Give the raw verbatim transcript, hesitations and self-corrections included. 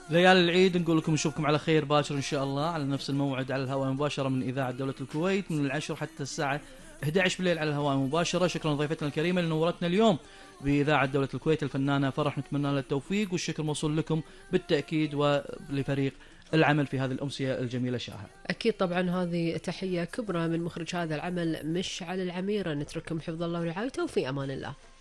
ليالي العيد نقول لكم نشوفكم على خير باكر إن شاء الله على نفس الموعد على الهواء مباشرة من إذاعة دولة الكويت من العشر حتى الساعة إحدى عشر بالليل على الهواء مباشرة. شكرا لضيفتنا الكريمة اللي نورتنا اليوم بإذاعة دولة الكويت الفنانة فرح، نتمنى لها التوفيق، والشكر موصول لكم بالتأكيد ولفريق العمل في هذه الأمسية الجميلة شاهة. أكيد طبعا هذه تحية كبرى من مخرج هذا العمل مشعل العميرة. نترككم حفظ الله ورعايته وفي أمان الله.